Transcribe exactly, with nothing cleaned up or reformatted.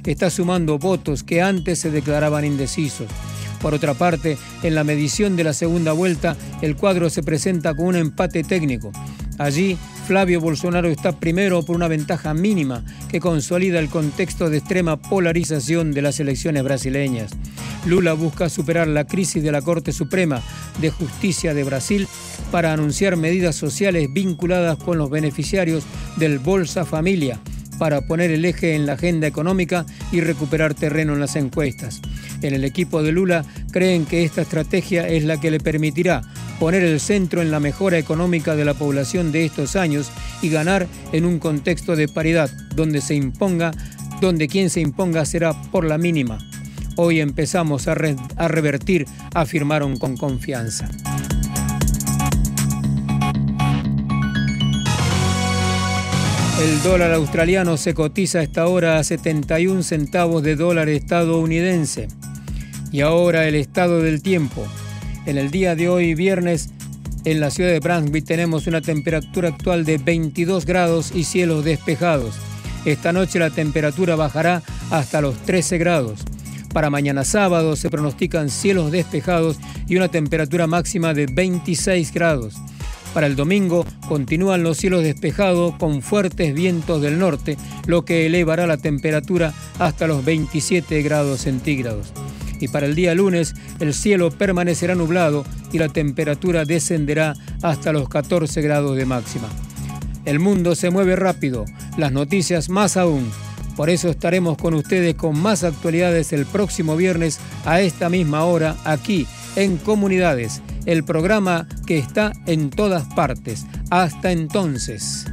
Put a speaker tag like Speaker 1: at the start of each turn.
Speaker 1: está sumando votos que antes se declaraban indecisos. Por otra parte, en la medición de la segunda vuelta, el cuadro se presenta con un empate técnico. Allí, Flavio Bolsonaro está primero por una ventaja mínima que consolida el contexto de extrema polarización de las elecciones brasileñas. Lula busca superar la crisis de la Corte Suprema de Justicia de Brasil para anunciar medidas sociales vinculadas con los beneficiarios del Bolsa Familia, para poner el eje en la agenda económica y recuperar terreno en las encuestas. En el equipo de Lula creen que esta estrategia es la que le permitirá poner el centro en la mejora económica de la población de estos años y ganar en un contexto de paridad donde se imponga, donde quien se imponga será por la mínima. Hoy empezamos a, re- a revertir, afirmaron con confianza. El dólar australiano se cotiza a esta hora a setenta y un centavos de dólar estadounidense. Y ahora el estado del tiempo. En el día de hoy, viernes, en la ciudad de Brunswick tenemos una temperatura actual de veintidós grados y cielos despejados. Esta noche la temperatura bajará hasta los trece grados. Para mañana sábado se pronostican cielos despejados y una temperatura máxima de veintiséis grados. Para el domingo continúan los cielos despejados con fuertes vientos del norte, lo que elevará la temperatura hasta los veintisiete grados centígrados. Y para el día lunes el cielo permanecerá nublado y la temperatura descenderá hasta los catorce grados de máxima. El mundo se mueve rápido, las noticias más aún. Por eso estaremos con ustedes con más actualidades el próximo viernes a esta misma hora aquí en Comunidades, el programa que está en todas partes. Hasta entonces.